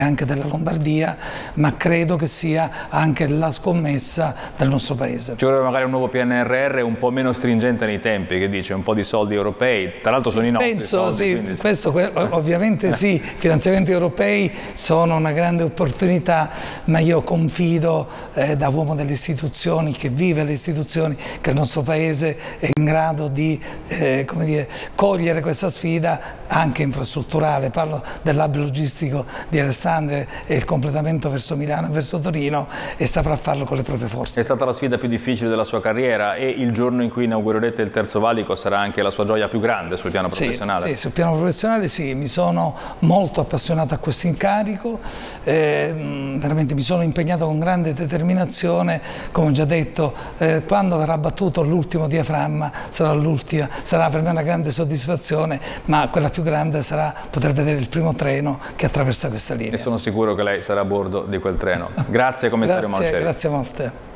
anche della Lombardia, ma credo che sia anche la scommessa del nostro Paese. Ci vorrebbe magari un nuovo PNRR un po' meno stringente nei tempi, che dice un po' di soldi europei, tra l'altro sono i nostri penso, soldi. sì, Quindi... questo ovviamente sì, i finanziamenti europei sono una grande opportunità, ma io confido da uomo delle istituzioni, che vive le istituzioni, che il nostro Paese è in grado di come dire, cogliere questa sfida anche infrastrutturale. Parlo dell'hub logistico di Alessandria e il completamento verso Milano e verso Torino, e saprà farlo con le proprie forze. È stata la sfida più difficile della sua carriera, e il giorno in cui inaugurerete il Terzo Valico sarà anche la sua gioia più grande sul piano professionale? Sì, sul piano professionale sì, mi sono molto appassionato a questo incarico, veramente mi sono impegnato con grande determinazione. Come ho già detto, quando verrà battuto l'ultimo diaframma sarà per me una grande soddisfazione, ma quella più grande sarà poter vedere il primo treno che attraversa questa linea. E sono sicuro che lei sarà a bordo di quel treno. Grazie commissario Malceri. Grazie molte.